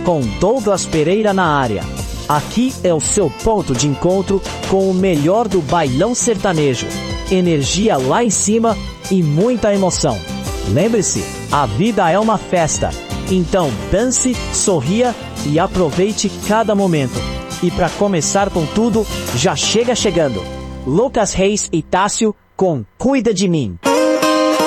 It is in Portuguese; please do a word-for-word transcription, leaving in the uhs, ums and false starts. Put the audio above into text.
com Douglas Pereira na área. Aqui é o seu ponto de encontro com o melhor do bailão sertanejo. Energia lá em cima e muita emoção. Lembre-se, a vida é uma festa. Então dance, sorria e aproveite cada momento. E para começar com tudo, já chega chegando Lucas Reis e Tássio com Cuida de Mim.